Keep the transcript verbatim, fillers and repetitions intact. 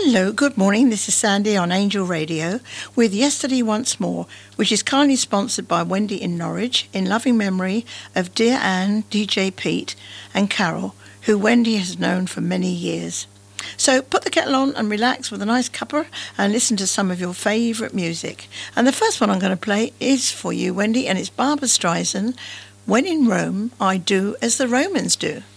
Hello, good morning. This is Sandy on Angel Radio with Yesterday Once More, which is kindly sponsored by Wendy in Norwich in loving memory of dear Anne, D J Pete and Carol, who Wendy has known for many years. So put the kettle on and relax with a nice cuppa and listen to some of your favourite music. And the first one I'm going to play is for you, Wendy, and it's Barbra Streisand, When in Rome, I Do as the Romans Do.